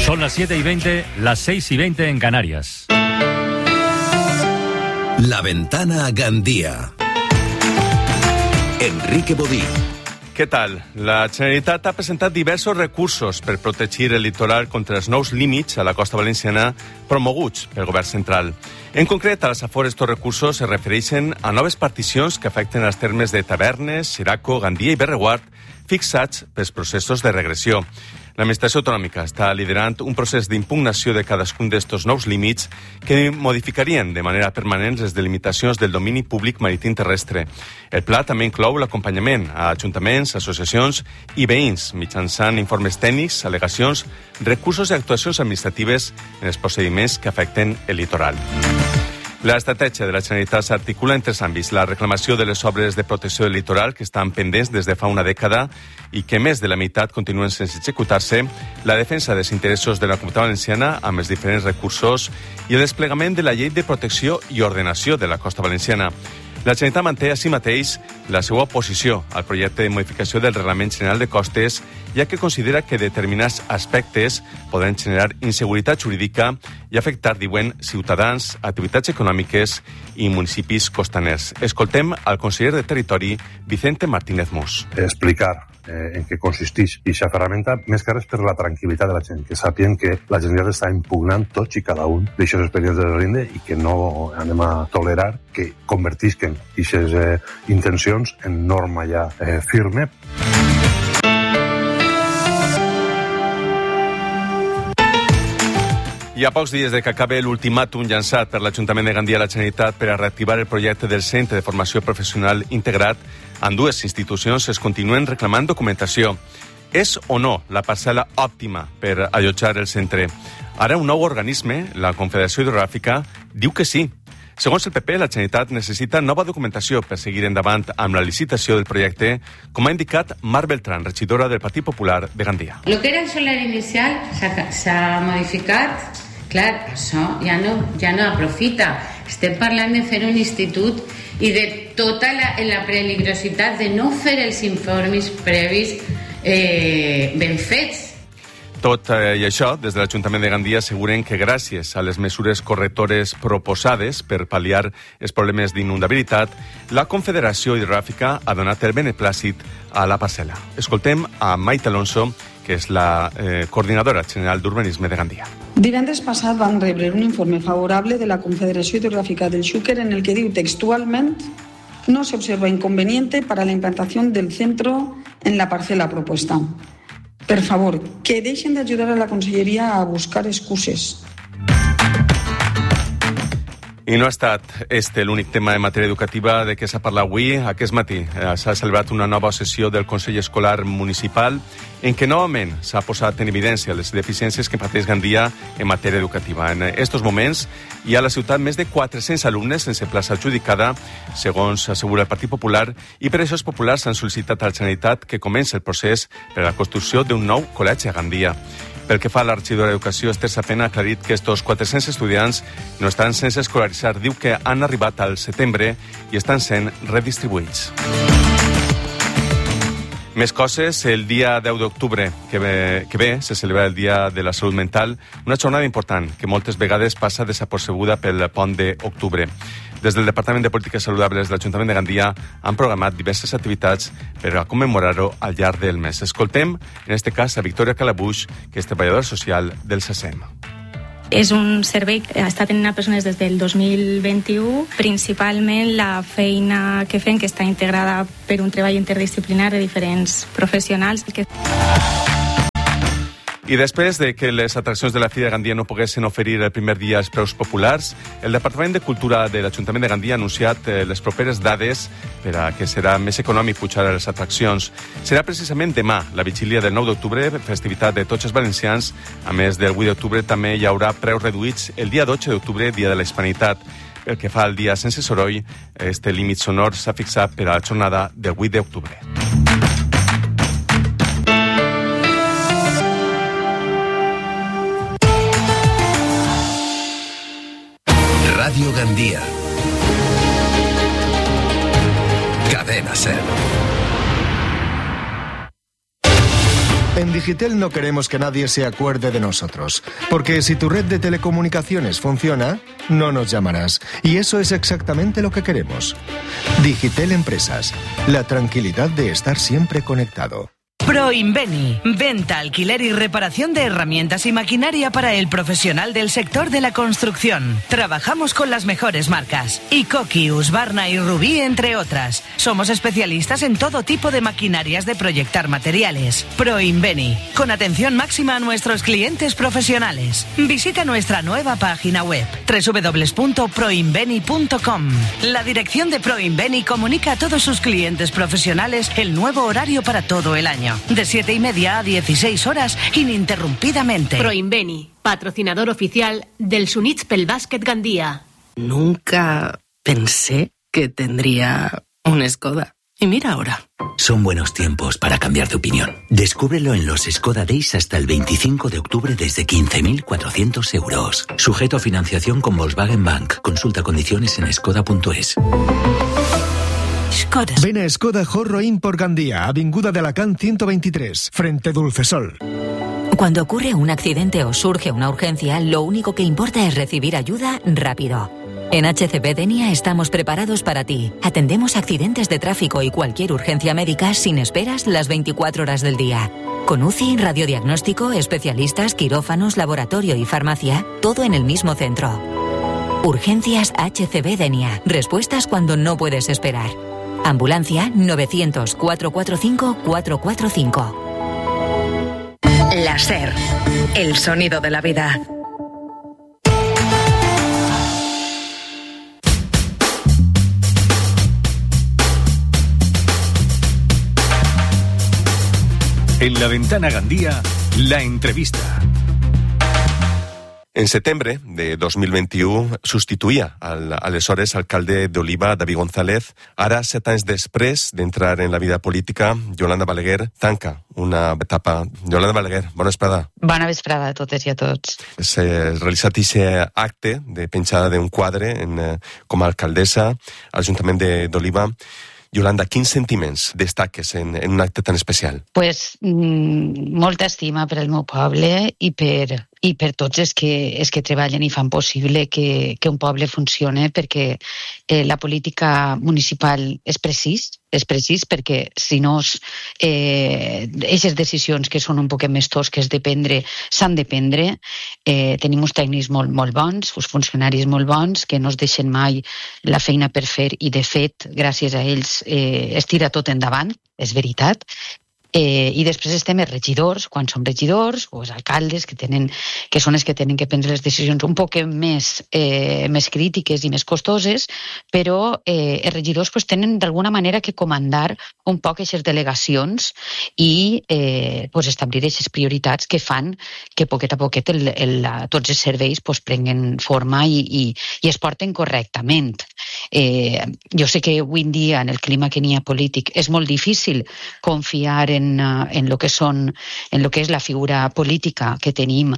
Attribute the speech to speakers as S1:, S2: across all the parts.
S1: Son las 7:20, las 6:20 en Canarias.
S2: La Ventana a Gandia. Enrique Bodí.
S3: Què tal? La Generalitat ha presentat diversos recursos per protegir el litoral contra els nous límits a la costa valenciana promoguts pel govern central. En concret, a les afores, estos recursos es refereixen a noves particions que afecten els termes de Tavernes, Xeraco, Gandia i Berreguard, fixats pels processos de regressió. L'administració autonòmica està liderant un procés d'impugnació de cadascun d'estos nous límits que modificarien de manera permanent les delimitacions del domini públic marítim terrestre. El pla també inclou l'acompanyament a ajuntaments, associacions i veïns mitjançant informes tècnics, al·legacions, recursos i actuacions administratives en els procediments que afecten el litoral. L'estratègia de la Generalitat s'articula en tres àmbits: la reclamació de les obres de protecció del litoral que estan pendents des de fa una dècada i que més de la meitat continuen sense executar-se, la defensa dels interessos de la Comunitat Valenciana amb els diferents recursos i el desplegament de la llei de protecció i ordenació de la costa valenciana. La Generalitat manté així mateix la seva oposició al projecte de modificació del Reglament General de Costes, ja que considera que determinats aspectes poden generar inseguretat jurídica i afectar, diuen, ciutadans, activitats econòmiques i municipis costaners. Escoltem al conseller de Territori, Vicente Martínez Mus.
S4: Explicar en què consisteix aquesta ferramenta, més que res per la tranquil·litat de la gent, que sàpien que la Generalitat està impugnant tots i cada un d'aixòs expedients de rinde i que no anem a tolerar que convertisquen aquestes intencions en norma ja firme.
S3: I a pocs dies de que acabi l'ultimàtum llançat per l'Ajuntament de Gandia a la Generalitat per a reactivar el projecte del Centre de Formació Professional Integrat, en dues institucions es continuen reclamant documentació. És o no la parcel·la òptima per allotjar el centre? Ara un nou organisme, la Confederació Hidrogràfica, diu que sí. Segons el PP, la Generalitat necessita nova documentació per seguir endavant amb la licitació del projecte, com ha indicat Mar Beltrán, regidora del Partit Popular de Gandia.
S5: Lo que era el solar inicial s'ha modificat. Clar, això ja no aprofita. Estem parlant de fer un institut i de tota la peligrositat de no fer els informes previs ben fets.
S3: Tot i això, des de l'Ajuntament de Gandia asseguren que gràcies a les mesures correctores proposades per pal·liar els problemes d'inundabilitat, la Confederació Hidrogràfica ha donat el beneplàcit a la parcel·la. Escoltem a Maite Alonso, que és la coordinadora general d'Urbanisme de Gandia.
S6: Divendres passat vam rebre un informe favorable de la Confederació Hidrográfica del Xúquer en el que diu textualment: no se observa inconveniente para la implantación del centro en la parcela propuesta. Per favor, que deixen d'ajudar a la Conselleria a buscar excuses.
S3: I no ha estat l'únic tema en matèria educativa de què s'ha parlat avui. Aquest matí s'ha celebrat una nova sessió del Consell Escolar Municipal en què novament s'ha posat en evidència les deficiències que pateix Gandia en matèria educativa. En aquests moments hi ha a la ciutat més de 400 alumnes sense plaça adjudicada, segons assegura el Partit Popular, i per això els populars han sol·licitat a la Generalitat que comenci el procés per a la construcció d'un nou col·legi a Gandia. Pel que fa a la regidora d'Educació, Esther Sapena ha aclarit que estos 400 estudiants no estan sense escolaritzar. Diu que han arribat al setembre i estan sent redistribuïts. Més coses, el dia 10 d'octubre que ve se celebra el Dia de la Salut Mental, una jornada important que moltes vegades passa desapercebuda pel pont d'octubre. Des del Departament de Polítiques Saludables de l'Ajuntament de Gandia han programat diverses activitats per a commemorar-ho al llarg del mes. Escoltem, en aquest cas, a Victòria Calabuix, que és treballadora social del SACEM.
S7: És un servei que està tenint a persones des del 2021. Principalment la feina que fem, que està integrada per un treball interdisciplinar de diferents professionals.
S3: I després de que les atraccions de la Fira de Gandia no poguessin oferir el primer dia els preus populars, el Departament de Cultura de l'Ajuntament de Gandia ha anunciat les properes dades per a que serà més econòmic pujar a les atraccions. Serà precisament demà, la vigília del 9 d'octubre, festivitat de tots els valencians. A més del 8 d'octubre també hi haurà preus reduïts el dia 12 d'octubre, dia de la Hispanitat. Pel que fa al dia sense soroll, este límit sonor s'ha fixat per a la jornada del 8 d'octubre.
S2: Radio Gandia. Cadena SER.
S8: En Digitel no queremos que nadie se acuerde de nosotros, porque si tu red de telecomunicaciones funciona, no nos llamarás. Y eso es exactamente lo que queremos. Digitel Empresas, la tranquilidad de estar siempre conectado.
S9: Proinveni, venta, alquiler y reparación de herramientas y maquinaria para el profesional del sector de la construcción. Trabajamos con las mejores marcas, Ikoki, Husqvarna y Rubí, entre otras. Somos especialistas en todo tipo de maquinarias de proyectar materiales. Proinveni, con atención máxima a nuestros clientes profesionales. Visita nuestra nueva página web, www.proinveni.com. La dirección de Proinveni comunica a todos sus clientes profesionales el nuevo horario para todo el año. De 7:30 a 16 horas, ininterrumpidamente.
S10: Proinveni, patrocinador oficial del Sunits pel Básquet Gandía.
S11: Nunca pensé que tendría un Skoda. Y mira ahora.
S12: Son buenos tiempos para cambiar de opinión. Descúbrelo en los Skoda Days hasta el 25 de octubre desde 15.400 euros. Sujeto a financiación con Volkswagen Bank. Consulta condiciones en skoda.es.
S8: Skoda. Ven a Skoda Horro Import Gandía, Avinguda de Alacant 123, frente Dulcesol.
S13: Cuando ocurre un accidente o surge una urgencia, lo único que importa es recibir ayuda rápido. En HCB Denia estamos preparados para ti. Atendemos accidentes de tráfico y cualquier urgencia médica sin esperas las 24 horas del día. Con UCI, radiodiagnóstico, especialistas, quirófanos, laboratorio y farmacia, todo en el mismo centro. Urgencias HCB Denia. Respuestas cuando no puedes esperar. Ambulancia 900-445-445.
S14: La SER, el sonido de la vida.
S1: En La Ventana Gandía, la entrevista.
S3: En setembre de 2021 substituïa l'aleshores alcalde d'Oliva, David González. Ara, 7 anys després d'entrar en la vida política, Yolanda Balaguer tanca una etapa. Yolanda Balaguer, bona vesprada.
S15: Bona vesprada a totes i a tots.
S3: S'ha realitzat aquest acte de penjada d'un quadre com a alcaldessa a l'Ajuntament d'Oliva. Yolanda, quins sentiments destaques en un acte tan especial?
S15: Pues molta estima per al meu poble i per tots els que treballen i fan possible que un poble funcione, perquè la política municipal és precís perquè si no aquestes decisions que són un poc més tosques de prendre, s'han de prendre. Tenim uns tècnics molt bons, uns funcionaris molt bons que no es deixen mai la feina per fer i de fet gràcies a ells es tira tot endavant, és veritat. I després estem els regidors, quan som regidors, o els alcaldes, que són els que tenen que prendre les decisions un poc més crítiques i més costoses, però els regidors tenen d'alguna manera que comandar un poc aquestes delegacions i establir aquestes prioritats que fan que poquet a poquet tots els serveis prenguen forma i es porten correctament. Jo sé que avui en dia, en el clima que n'hi ha polític, és molt difícil confiar en lo que és la figura política que tenim,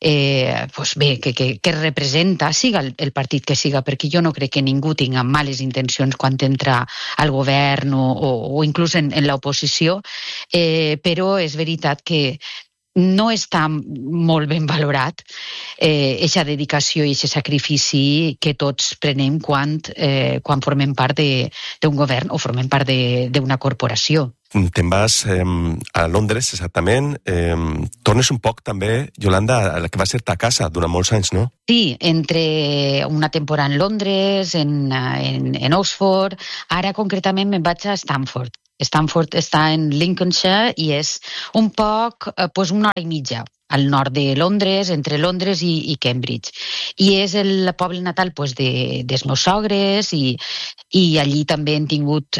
S15: que representa, siga el partit que siga, perquè jo no crec que ningú tinga males intencions quan entra al govern o inclús en l'oposició, però és veritat que no està molt ben valorat aquesta dedicació i aquest sacrifici que tots prenem quan formem part d'un govern o formem part d'una corporació.
S3: Te'n vas a Londres, exactament. Tornes un poc també, Yolanda, a la que va ser ta casa durant molts anys, no?
S15: Sí, entre una temporada en Londres, en Oxford, ara concretament me'n vaig a Stanford. Stanford està en Lincolnshire i és un poc, una hora i mitja al nord de Londres, entre Londres i Cambridge. I és el poble natal dels meus sogres i allí també hem tingut,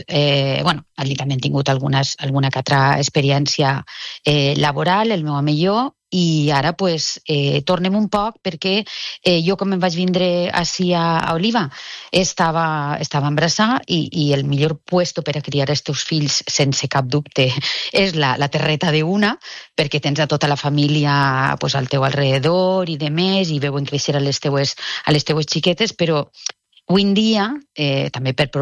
S15: alguna que altra experiència laboral, el meu home i jo, i ara tornem un poc perquè jo quan em vaig vindre ací a Oliva estava embarassada i el millor puesto per a criar els teus fills sense cap dubte és la terreta d'una, perquè tens a tota la família al teu alrededor i de més i veuen créixer a les teues xiquetes, però Avui en dia, també per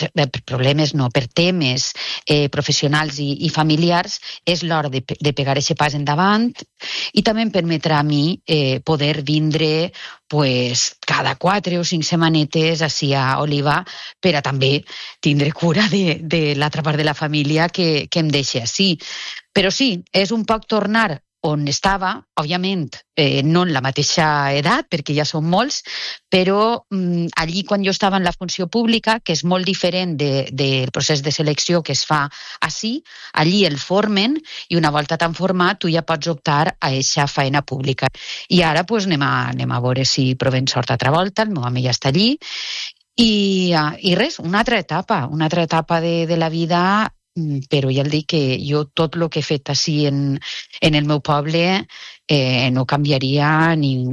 S15: temes professionals i familiars, és l'hora de pegar aquest pas endavant i també em permetrà a mi poder vindre cada 4 o 5 setmanetes ací a Oliva per a també tindre cura de l'altra part de la família que em deixa ací. Però sí, és un poc tornar on estava, òbviament, no en la mateixa edat, perquè ja són molts, però allí quan jo estava en la funció pública, que és molt diferent del procés de selecció que es fa ací, allí el formen i una volta tan format tu ja pots optar a aquesta feina pública. I ara anem a veure si provem sort altra volta, el meu home ja està allí, i res, una altra etapa de la vida. Però ja el dic que jo tot el que he fet ací en el meu poble no canviaria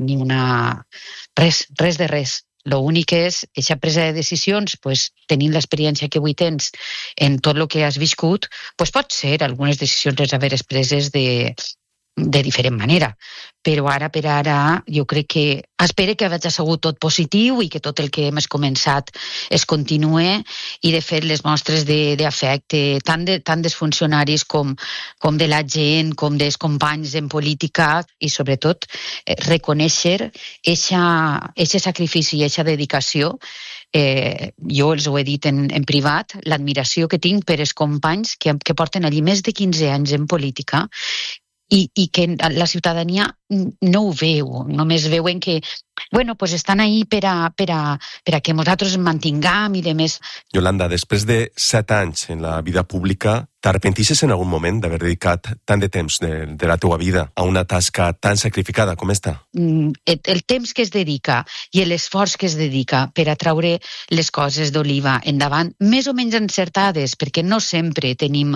S15: res de res. L'únic és aquesta presa de decisions, tenint l'experiència que avui tens en tot el que has viscut, pot ser algunes decisions les haveres preses de diferent manera. Però ara per ara jo crec que espero que hagi sigut tot positiu i que tot el que hem començat es continue i de fet les mostres d'afecte tant dels funcionaris com de la gent, com dels companys en política i sobretot reconèixer aquest sacrifici i aquesta dedicació. Jo els ho he dit en privat, l'admiració que tinc per els companys que porten allí més de 15 anys en política i que la ciutadania no ho veu, només veuen que estan ahí per a que nosaltres ens mantinguem i de més.
S3: Yolanda, després de 7 anys en la vida pública, t'arrepentixes en algun moment d'haver dedicat tant de temps de la teua vida a una tasca tan sacrificada com esta?
S15: El temps que es dedica i l'esforç que es dedica per a traure les coses d'Oliva endavant, més o menys encertades, perquè no sempre tenim,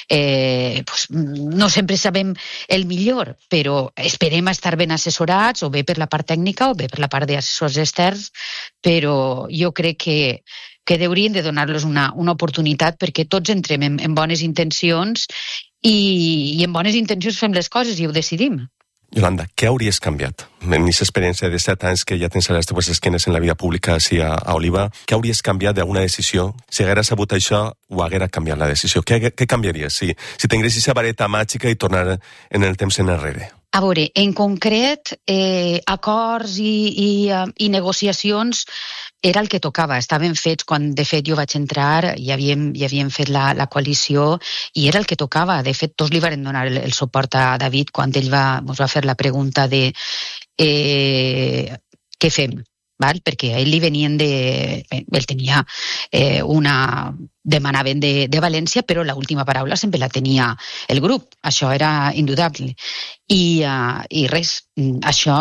S15: no sempre sabem el millor, però esperem estar ben assessorats, o bé per la part tècnica o bé per la part d'assessors externs, però jo crec que haurien de donar-los una oportunitat perquè tots entrem en bones intencions i en bones intencions fem les coses i ho decidim.
S3: Yolanda, què hauries canviat? En aquesta experiència de 7 anys que ja tens a les teves esquenes en la vida pública així a Oliva, què hauries canviat d'alguna decisió? Si haguera sabut això, o haguera canviat la decisió? Què canviaries si tinguessis aquesta vareta màgica i tornar en el temps enrere?
S15: A veure, en concret, acords i negociacions era el que tocava. Estaven fets quan, de fet, jo vaig entrar i havíem fet la coalició i era el que tocava. De fet, tots li varen donar el suport a David quan ell ens va fer la pregunta de què fem? Perquè a ell li venien ell tenia demanaven de València, però l'última paraula sempre la tenia el grup, això era indudable. I res, això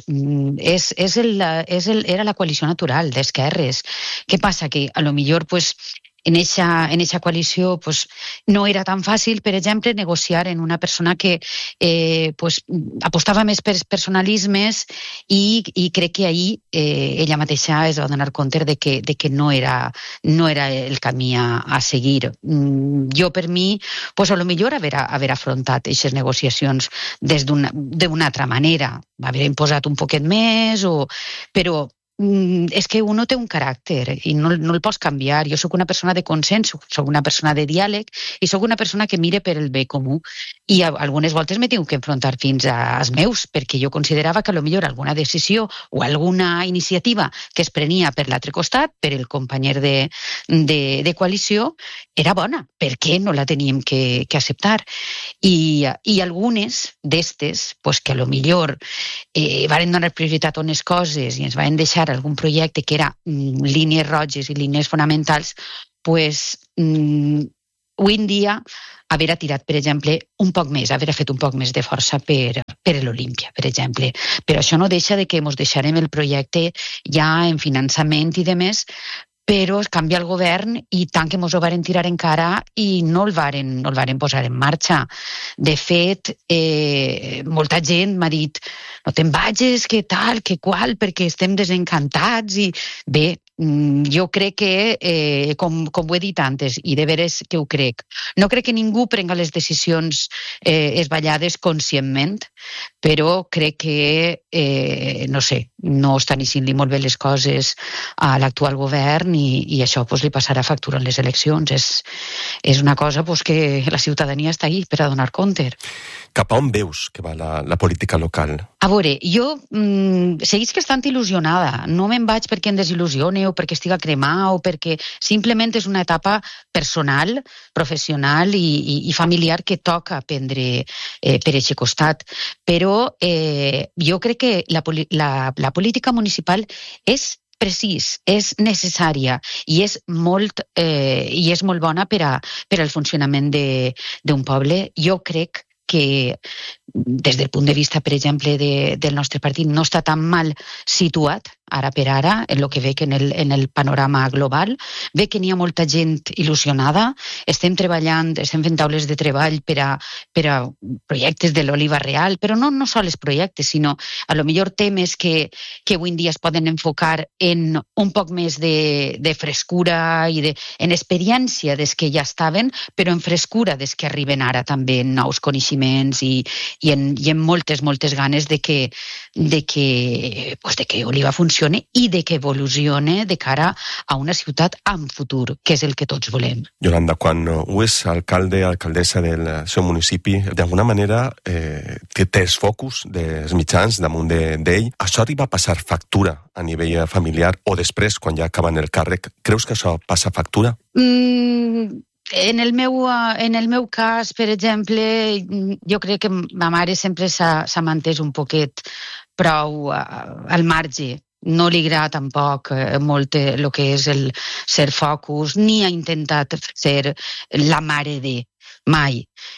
S15: era la coalició natural d'esquerres. Què passa? Que a lo millor en eixa coalició no era tan fàcil, per exemple, negociar en una persona que apostava més per personalismes i crec que ahir ella mateixa es va donar compte de que no era el camí a seguir. Jo, per mi, a lo millor haver afrontat aquestes negociacions d'una altra manera, haver imposat un poquet més, però és que uno té un caràcter i no el pots canviar. Jo sóc una persona de consens, sóc una persona de diàleg i sóc una persona que mire per el bé comú i algunes voltes m'he tingut que enfrontar fins als meus perquè jo considerava que potser alguna decisió o alguna iniciativa que es prenia per l'altre costat, per el companyer de coalició, era bona. Per què no la teníem que acceptar? I algunes d'estes, que potser varen donar prioritat a unes coses i ens van deixar algun projecte que era línies roges i línies fonamentals, avui en dia haver tirat, per exemple, un poc més, haver fet un poc més de força per l'Olímpia, per exemple. Però això no deixa de que ens deixarem el projecte ja en finançament i demés, però es canvia el govern i tant que ens ho varen tirar encara i no el varen posar en marxa. De fet, molta gent m'ha dit no te'n vagis, que tal, que qual, perquè estem desencantats i bé, jo crec que, com ho he dit antes, i de veres que ho crec, no crec que ningú prenga les decisions esballades conscientment, però crec que, no sé, no estan eixint-li molt bé les coses a l'actual govern i això li passarà factura en les eleccions. És una cosa que la ciutadania està ahí per a donar compte.
S3: Cap a on veus que va la política local?
S15: A veure, jo seguís que estant il·lusionada. No me'n vaig perquè em desil·lusione o perquè estiga cremada o perquè simplement és una etapa personal, professional i familiar que toca prendre per aquest costat. Però jo crec que la política municipal és precís, és necessària i és molt bona per al funcionament d'un poble. Jo crec que des del punt de vista, per exemple, del nostre partit no està tan mal situat ara per ara, en el que veig en el panorama global. Veig que n'hi ha molta gent il·lusionada, estem treballant, estem fent taules de treball per a projectes de l'Oliva Real, però no sols projectes, sinó a lo millor temes que avui en dia es poden enfocar en un poc més de frescura i en experiència des que ja estaven, però en frescura des que arriben ara també en nous coneixements i en moltes ganes de que Oliva funcioni i de que evolucione de cara a una ciutat amb futur, que és el que tots volem.
S3: Yolanda, quan ho és alcalde, alcaldessa del seu municipi, d'alguna manera té els focus dels mitjans damunt d'ell. Això arriba a passar factura a nivell familiar o després, quan ja acaben el càrrec? Creus que això passa factura?
S15: En el meu cas, per exemple, jo crec que ma mare sempre s'ha mantès un poquet prou al marge. No li agrada tampoc molt el que és el ser focus, ni ha intentat ser la mare de mai.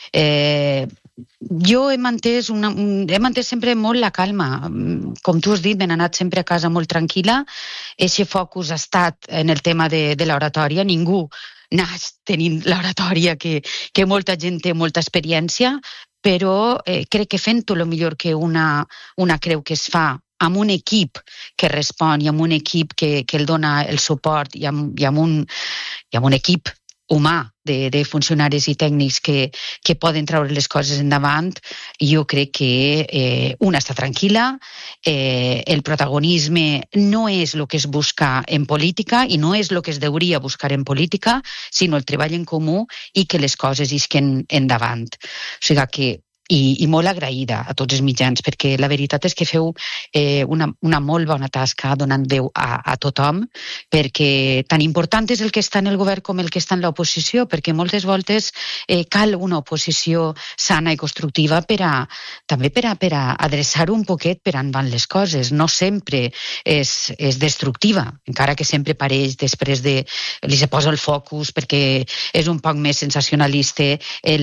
S15: Jo he mantès sempre molt la calma. Com tu has dit, m'he anat sempre a casa molt tranquil·la. Eixe focus ha estat en el tema de l'oratòria. Ningú naix tenint l'oratòria, que molta gent té molta experiència, però crec que fent-ho el millor que una creu que es fa amb un equip que respon i amb un equip que el dona el suport i amb un equip humà de funcionaris i tècnics que poden treure les coses endavant, jo crec que una està tranquil·la, el protagonisme no és el que es busca en política i no és el que es deuria buscar en política, sinó el treball en comú i que les coses isquen endavant. O sigui que i molt agraïda a tots els mitjans, perquè la veritat és que feu una molt bona tasca donant veu a tothom, perquè tan important és el que està en el govern com el que està en l'oposició, perquè moltes voltes cal una oposició sana i constructiva també per a adreçar un poquet per on van les coses. No sempre és destructiva, encara que sempre pareix després li se posa el focus perquè és un poc més sensacionalista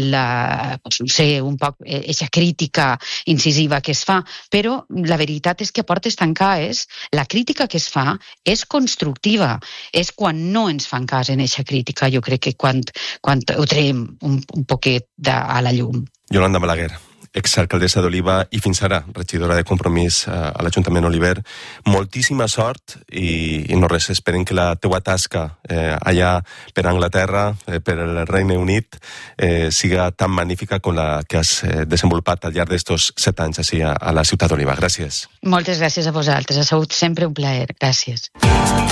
S15: un poc aquesta crítica incisiva que es fa, però la veritat és que a portes tancades la crítica que es fa és constructiva, és quan no ens fan cas en aquesta crítica, jo crec que quan ho traiem un poquet a la llum.
S3: Yolanda Balaguer, exalcaldessa d'Oliva i fins ara regidora de Compromís a l'Ajuntament Oliver, moltíssima sort i no res, esperem que la teua tasca allà per Anglaterra, per el Regne Unit, siga tan magnífica com la que has desenvolupat al llarg d'estos 7 anys així a la ciutat d'Oliva. Gràcies.
S15: Moltes gràcies a vosaltres, ha sigut sempre un plaer. Gràcies.